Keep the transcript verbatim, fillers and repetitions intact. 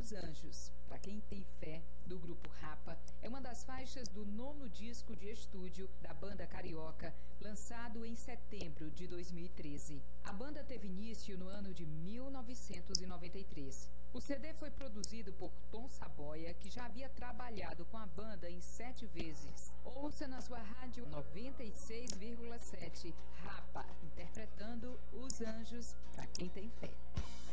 Os Anjos, para quem tem fé, do grupo Rapa, é uma das faixas do nono disco de estúdio da banda carioca, lançado em setembro de dois mil e treze. A banda teve início no ano de mil novecentos e noventa e três. O C D foi produzido por Tom Saboia, que já havia trabalhado com a banda em sete vezes. Ouça na sua rádio noventa e seis vírgula sete, Rapa, interpretando Os Anjos, para quem tem fé.